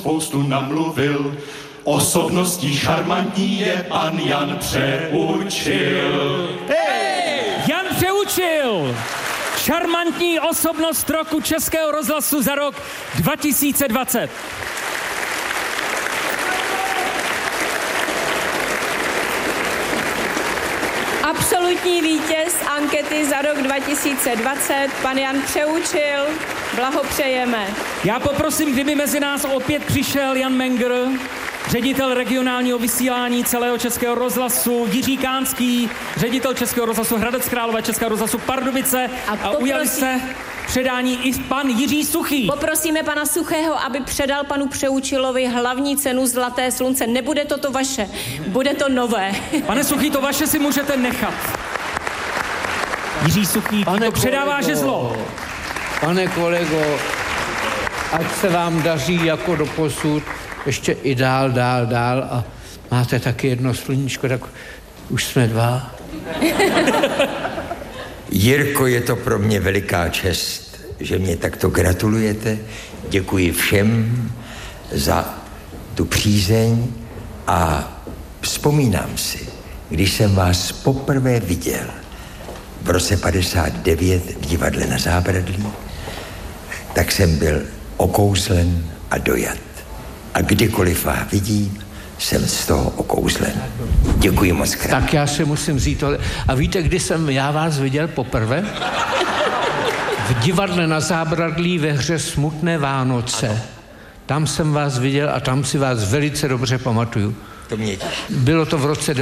spoustu namluvil. Osobností šarmantní je pan Jan Přeučil. Hey! Jan Přeučil! Šarmantní osobnost roku Českého rozhlasu za rok 2020. Absolutní vítěz ankety za rok 2020, pan Jan Přeučil, blahopřejeme. Já poprosím, kdyby mezi nás opět přišel Jan Menger, ředitel regionálního vysílání celého Českého rozhlasu, Jiří Kánský, ředitel Českého rozhlasu Hradec Králové, Českého rozhlasu Pardubice a ujali se předání i pan Jiří Suchý. Poprosíme pana Suchého, aby předal panu Přeučilovi hlavní cenu Zlaté slunce. Nebude to vaše, bude to nové. Pane Suchý, to vaše si můžete nechat. Jiří Suchý, to předává žezlo. Pane kolego, ať se vám daří jako doposud, ještě i dál a máte taky jedno sluníčko, tak už jsme dva. Jirko, je to pro mě veliká čest, že mě takto gratulujete. Děkuji všem za tu přízeň a vzpomínám si, když jsem vás poprvé viděl v roce 59 v divadle na Zábradlí, tak jsem byl okouzlen a dojat. A kdykoliv vás vidím, jsem z toho okouzlen. Děkuji moc krát. Tak já si musím říct tohle. A víte, kdy jsem já vás viděl poprvé? V divadle na Zábradlí ve hře Smutné Vánoce. Ano. Tam jsem vás viděl a tam si vás velice dobře pamatuju. To mě těší. Bylo to v roce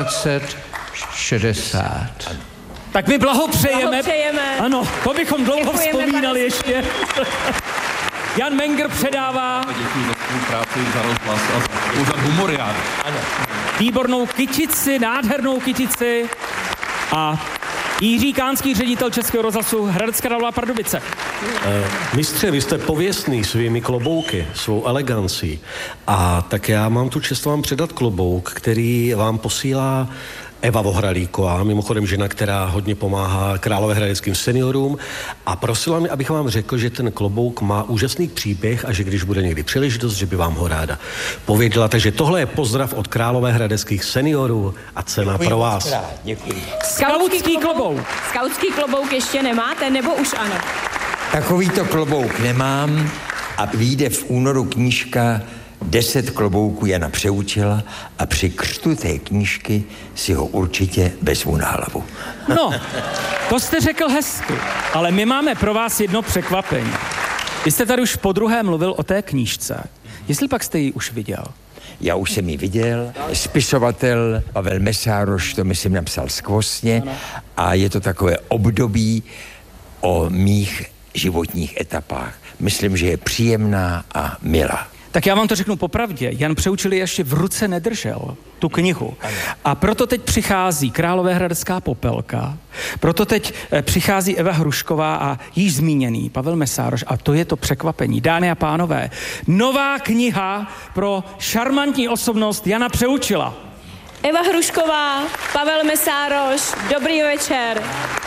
1960. Ano. Tak my blahopřejeme. Blahopřejeme. Ano, to bychom dlouho Děkujeme, vzpomínali ještě. Jan Menger předává. Děkuji za spolupráci, za rozhlas a za humoriádu. Ano. Výbornou kytici, nádhernou kytici a Jiří Kánský, ředitel Českého rozhlasu Hradec Králové Pardubice. Mistře, vy jste pověstný svými klobouky, svou elegancí. A tak já mám tu čest vám předat klobouk, který vám posílá Eva Vohralíková, mimochodem žena, která hodně pomáhá královéhradeckým seniorům, a prosila mi, abych vám řekl, že ten klobouk má úžasný příběh a že když bude někdy příležitost, že by vám ho ráda pověděla. Takže tohle je pozdrav od královéhradeckých seniorů a cena pro vás. Děkuji. Skautský klobouk. Skautský klobouk ještě nemáte, nebo už ano? Takovýto klobouk nemám a vyjde v únoru knížka 10 klobouků Jana Přeučila a při křtu té knížky si ho určitě vezmu na hlavu. No, to jste řekl hezky, ale my máme pro vás jedno překvapení. Vy jste tady už podruhé mluvil o té knížce. Jestli pak jste ji už viděl? Já už jsem ji viděl. Spisovatel Pavel Mesároš to myslím napsal skvostně a je to takové období o mých životních etapách. Myslím, že je příjemná a milá. Tak já vám to řeknu popravdě. Jan Přeučil ještě v ruce nedržel tu knihu. A proto teď přichází Královéhradecká popelka, proto teď přichází Eva Hrušková a již zmíněný Pavel Mesároš a to je to překvapení. Dámy a pánové, nová kniha pro šarmantní osobnost Jana Přeučila. Eva Hrušková, Pavel Mesároš, dobrý večer.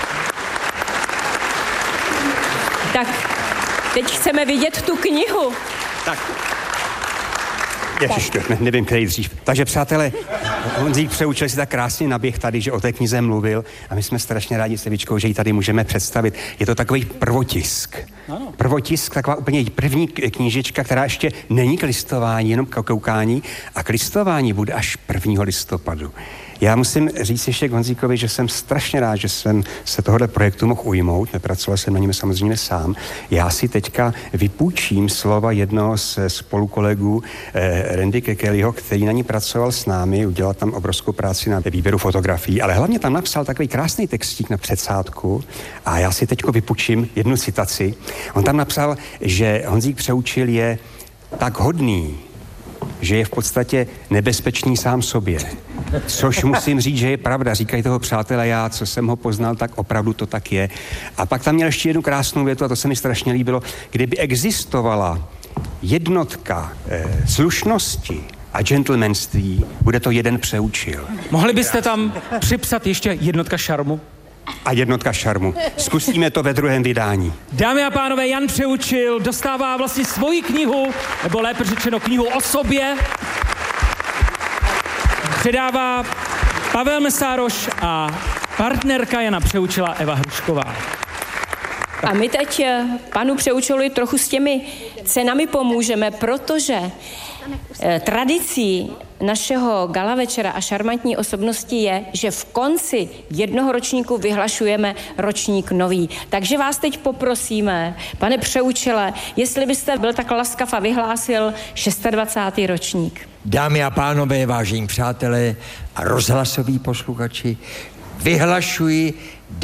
Tak, teď chceme vidět tu knihu. Tak. Ježiš, nevím, který dřív. Takže přátelé, Honzík Přeučil si tak krásně naběh tady, že o té knize mluvil a my jsme strašně rádi s Evičkou, že ji tady můžeme představit. Je to takový prvotisk. Ano. Prvotisk, taková úplně první knížička, která ještě není k listování, jenom k koukání a k listování bude až 1. listopadu. Já musím říct ještě k Honzíkovi, že jsem strašně rád, že jsem se tohohle projektu mohl ujmout. Nepracoval jsem na něm samozřejmě sám. Já si teďka vypůjčím slova jednoho z spolukolegů Randy Kekeliho, který na ní pracoval s námi, udělal tam obrovskou práci na výběru fotografií, ale hlavně tam napsal takový krásný textík na předsádku a já si teďko vypůjčím jednu citaci. On tam napsal, že Honzík Přeučil je tak hodný, že je v podstatě nebezpečný sám sobě. Což musím říct, že je pravda. Říkají toho přátelé, já, co jsem ho poznal, tak opravdu to tak je. A pak tam měl ještě jednu krásnou větu, a to se mi strašně líbilo. Kdyby existovala jednotka slušnosti a gentlemanství, bude to jeden Přeučil. Mohli byste tam připsat ještě jednotka šarmu? a jednotka šarmu. Zkusíme to ve druhém vydání. Dámy a pánové, Jan Přeučil dostává vlastně svoji knihu, nebo lépe řečeno knihu o sobě. Předává Pavel Mesároš a partnerka Jana Přeučila Eva Hrušková. A my teď panu Přeučilovi trochu s těmi cenami pomůžeme, protože tradicí našeho gala večera a šarmantní osobnosti je, že v konci jednoho ročníku vyhlašujeme ročník nový. Takže vás teď poprosíme, pane Přeučile, jestli byste byl tak laskav a vyhlásil 26. ročník. Dámy a pánové, vážení přátelé a rozhlasoví posluchači, vyhlašuji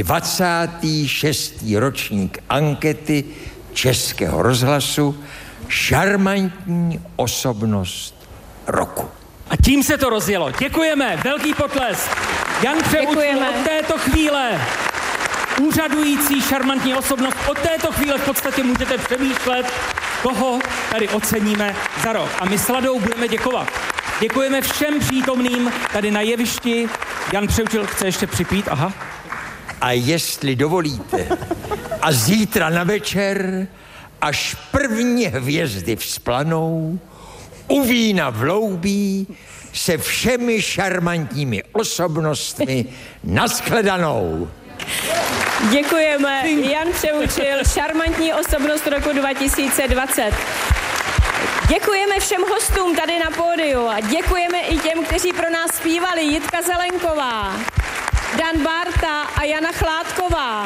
26. ročník ankety Českého rozhlasu Šarmantní osobnost roku. A tím se to rozjelo. Děkujeme, velký potlesk. Jan Přeučil od této chvíle úřadující šarmantní osobnost. Od této chvíle v podstatě můžete přemýšlet, koho tady oceníme za rok. A my s Ladou budeme děkovat. Děkujeme všem přítomným tady na jevišti. Jan Přeučil chce ještě připít, aha. A jestli dovolíte, a zítra na večer, až první hvězdy vzplanou, u vína v Loubí se všemi šarmantními osobnostmi nashledanou. Děkujeme. Jan Přeučil, šarmantní osobnost roku 2020. Děkujeme všem hostům tady na pódiu a děkujeme i těm, kteří pro nás zpívali. Jitka Zelenková, Dan Bárta a Jana Chládková.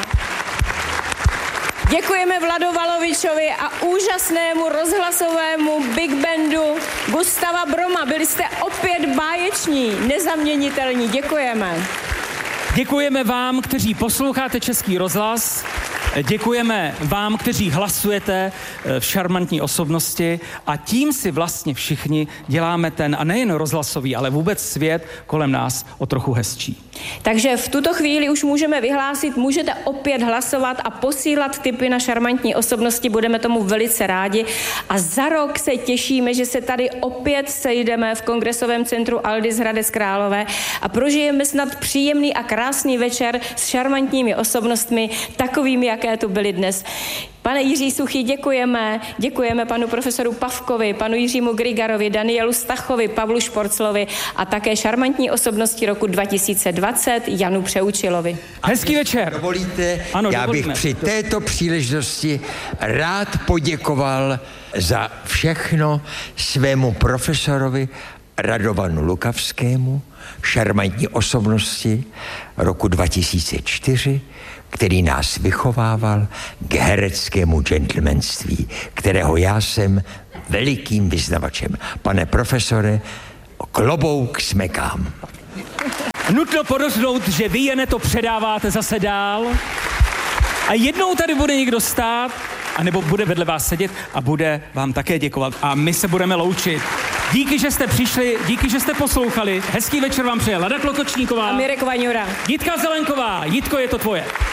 Děkujeme Vlado Valovičovi a úžasnému rozhlasovému big bandu Gustava Broma. Byli jste opět báječní, nezaměnitelní. Děkujeme. Děkujeme vám, kteří posloucháte Český rozhlas. Děkujeme vám, kteří hlasujete v šarmantní osobnosti a tím si vlastně všichni děláme ten, a nejen rozhlasový, ale vůbec svět kolem nás o trochu hezčí. Takže v tuto chvíli už můžeme vyhlásit, můžete opět hlasovat a posílat tipy na šarmantní osobnosti, budeme tomu velice rádi. A za rok se těšíme, že se tady opět sejdeme v Kongresovém centru Aldis Hradec Králové a prožijeme snad příjemný a krásný večer s šarmantními osobnostmi, takovými, jaké tu byly dnes. Pane Jiří Suchý, děkujeme. Děkujeme panu profesoru Pavkovi, panu Jiřímu Grigarovi, Danielu Stachovi, Pavlu Šporclovi a také šarmantní osobnosti roku 2020 Janu Přeučilovi. Hezký večer. Dovolíte, ano, já bych při této příležitosti rád poděkoval za všechno svému profesorovi Radovanu Lukavskému, šarmantní osobnosti roku 2004, který nás vychovával k hereckému gentlemanství, kterého já jsem velikým vyznavačem. Pane profesore, klobouk smekám. Nutno podotknout, že vy jen to předáváte zase dál a jednou tady bude někdo stát, anebo bude vedle vás sedět a bude vám také děkovat. A my se budeme loučit. Díky, že jste přišli, díky, že jste poslouchali. Hezký večer vám přeje Lada Klokočníková a Mirek Vaňura. Jitka Zelenková. Jitko, je to tvoje.